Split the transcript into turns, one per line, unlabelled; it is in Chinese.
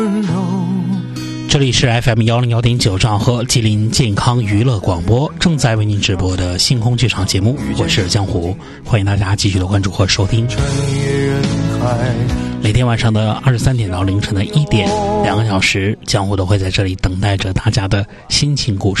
这里是 FM101.9兆赫吉林健康娱乐广播，正在为您直播的星空剧场节目，我是江湖，欢迎大家继续的关注和收听。每天晚上的23点到凌晨的1点，2个小时，江湖都会在这里等待着大家的心情故事。